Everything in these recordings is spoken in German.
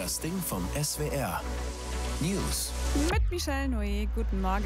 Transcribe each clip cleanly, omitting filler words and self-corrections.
Das Ding vom SWR. News. Mit Michelle Noé, guten Morgen.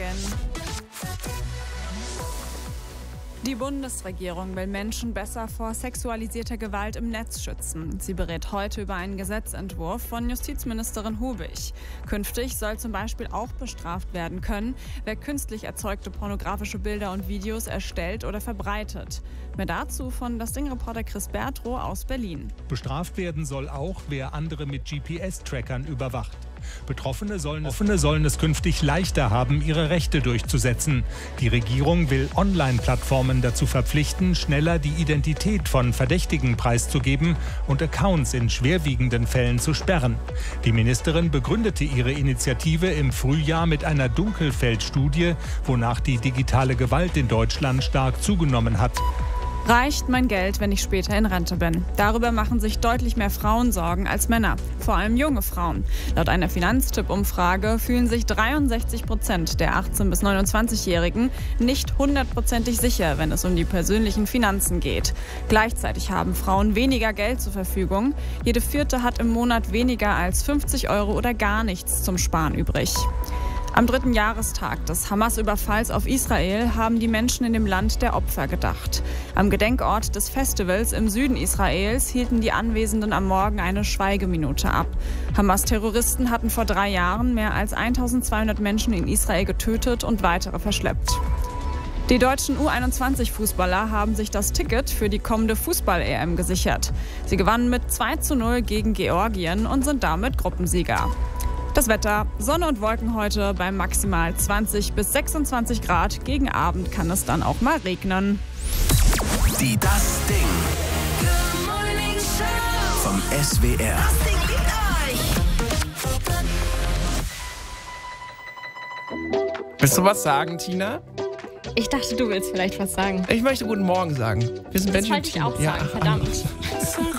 Die Bundesregierung will Menschen besser vor sexualisierter Gewalt im Netz schützen. Sie berät heute über einen Gesetzentwurf von Justizministerin Hubig. Künftig soll zum Beispiel auch bestraft werden können, wer künstlich erzeugte pornografische Bilder und Videos erstellt oder verbreitet. Mehr dazu von Das Ding-Reporter Chris Bertrow aus Berlin. Bestraft werden soll auch, wer andere mit GPS-Trackern überwacht. Betroffene sollen es künftig leichter haben, ihre Rechte durchzusetzen. Die Regierung will Online-Plattformen dazu verpflichten, schneller die Identität von Verdächtigen preiszugeben und Accounts in schwerwiegenden Fällen zu sperren. Die Ministerin begründete ihre Initiative im Frühjahr mit einer Dunkelfeld-Studie, wonach die digitale Gewalt in Deutschland stark zugenommen hat. Reicht mein Geld, wenn ich später in Rente bin? Darüber machen sich deutlich mehr Frauen Sorgen als Männer. Vor allem junge Frauen. Laut einer Finanztipp-Umfrage fühlen sich 63% der 18- bis 29-Jährigen nicht hundertprozentig sicher, wenn es um die persönlichen Finanzen geht. Gleichzeitig haben Frauen weniger Geld zur Verfügung. Jede Vierte hat im Monat weniger als 50 € oder gar nichts zum Sparen übrig. Am 3. Jahrestag des Hamas-Überfalls auf Israel haben die Menschen in dem Land der Opfer gedacht. Am Gedenkort des Festivals im Süden Israels hielten die Anwesenden am Morgen eine Schweigeminute ab. Hamas-Terroristen hatten vor 3 Jahren mehr als 1200 Menschen in Israel getötet und weitere verschleppt. Die deutschen U21-Fußballer haben sich das Ticket für die kommende Fußball-EM gesichert. Sie gewannen mit 2:0 gegen Georgien und sind damit Gruppensieger. Das Wetter: Sonne und Wolken heute bei maximal 20 bis 26 Grad. Gegen Abend kann es dann auch mal regnen. Die Das Ding vom SWR. Das Ding liebt euch. Willst du was sagen, Tina? Ich dachte, du willst vielleicht was sagen. Ich möchte guten Morgen sagen. Wir sind Das Benji und wollte ich Tina. auch sagen, verdammt.